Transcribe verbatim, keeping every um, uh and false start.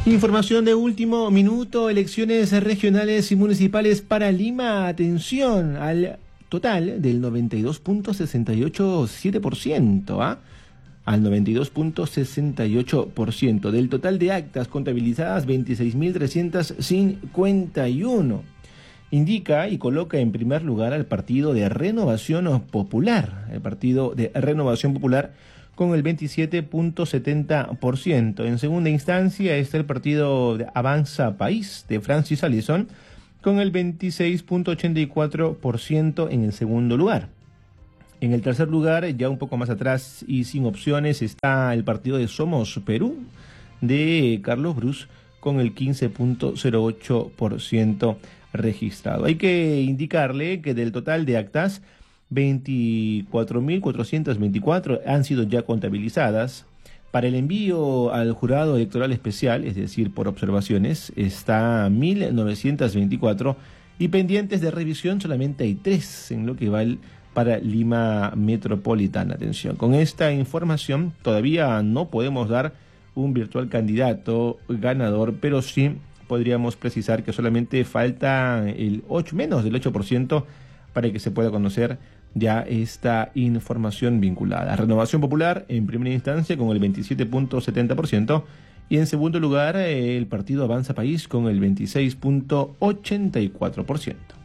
Información de último minuto, elecciones regionales y municipales para Lima. Atención al total del noventa y dos punto sesenta y ocho siete por ciento, ¿ah? Al noventa y dos punto sesenta y ocho por ciento del total de actas contabilizadas, veintiséis mil trescientas cincuenta y uno. Indica y coloca en primer lugar al Partido de Renovación Popular, el Partido de Renovación Popular con el veintisiete punto setenta por ciento. En segunda instancia está el Partido de Avanza País de Francis Allison con el veintiséis punto ochenta y cuatro por ciento en el segundo lugar. En el tercer lugar, ya un poco más atrás y sin opciones, está el Partido de Somos Perú de Carlos Brus con el quince punto cero ocho por ciento registrado. Hay que indicarle que del total de actas, veinticuatro mil cuatrocientas veinticuatro han sido ya contabilizadas. Para el envío al jurado electoral especial, es decir, por observaciones, está mil novecientas veinticuatro y pendientes de revisión solamente hay tres en lo que va el para Lima Metropolitana. Atención, con esta información todavía no podemos dar un virtual candidato ganador, pero sí podríamos precisar que solamente falta el ocho, menos del ocho por ciento para que se pueda conocer ya esta información vinculada. Renovación Popular en primera instancia con el veintisiete punto setenta por ciento y en segundo lugar el Partido Avanza País con el veintiséis punto ochenta y cuatro por ciento.